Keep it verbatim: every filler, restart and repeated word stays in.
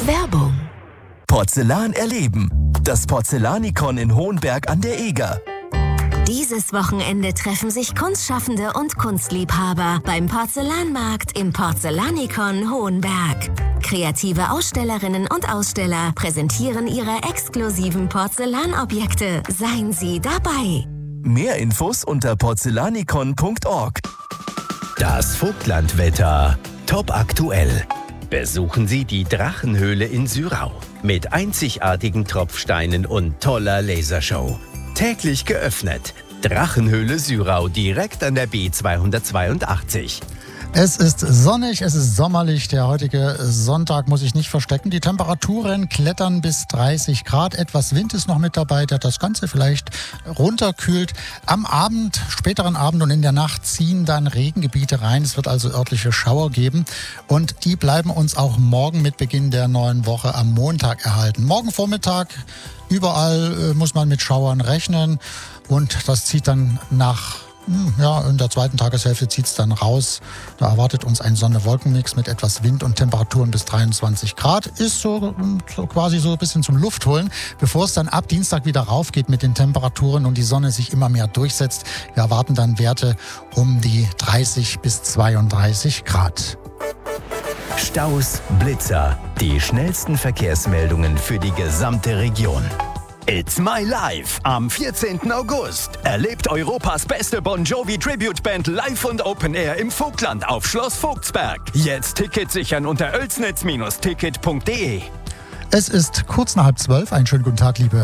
Werbung. Porzellan erleben. Das Porzellanikon in Hohenberg an der Eger. Dieses Wochenende treffen sich Kunstschaffende und Kunstliebhaber beim Porzellanmarkt im Porzellanikon Hohenberg. Kreative Ausstellerinnen und Aussteller präsentieren ihre exklusiven Porzellanobjekte. Seien Sie dabei! Mehr Infos unter porzellanikon punkt org. Das Vogtlandwetter top aktuell. Besuchen Sie die Drachenhöhle in Syrau mit einzigartigen Tropfsteinen und toller Lasershow. Täglich geöffnet. Drachenhöhle Syrau direkt an der B zweihundertzweiundachtzig. Es ist sonnig, es ist sommerlich. Der heutige Sonntag muss ich nicht verstecken. Die Temperaturen klettern bis dreißig Grad. Etwas Wind ist noch mit dabei, der das Ganze vielleicht runterkühlt. Am Abend, späteren Abend und in der Nacht ziehen dann Regengebiete rein. Es wird also örtliche Schauer geben. Und die bleiben uns auch morgen mit Beginn der neuen Woche am Montag erhalten. Morgen Vormittag überall äh, muss man mit Schauern rechnen. Und das zieht dann nach... Ja, in der zweiten Tageshälfte zieht es dann raus. Da erwartet uns ein Sonne-Wolken-Mix mit etwas Wind und Temperaturen bis dreiundzwanzig Grad. Ist so, so quasi so ein bisschen zum Luftholen, bevor es dann ab Dienstag wieder raufgeht mit den Temperaturen und die Sonne sich immer mehr durchsetzt. Wir erwarten dann Werte um die dreißig bis zweiunddreißig Grad. Staus, Blitzer, die schnellsten Verkehrsmeldungen für die gesamte Region. It's My Life am vierzehnten August. Erlebt Europas beste Bon Jovi Tribute Band live und Open Air im Vogtland auf Schloss Vogtsberg. Jetzt Ticket sichern unter oelsnitz Bindestrich ticket punkt de. Es ist kurz nach halb zwölf. Einen schönen guten Tag, liebe